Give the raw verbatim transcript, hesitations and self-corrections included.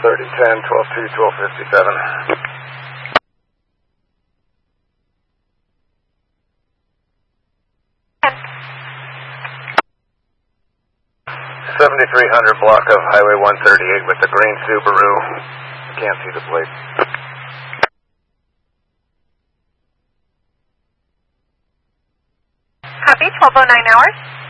thirty ten, twelve two, twelve fifty-seven. seventy-three hundred block of Highway one thirty-eight with the green Subaru. Can't see the plate. Copy, twelve oh nine hours.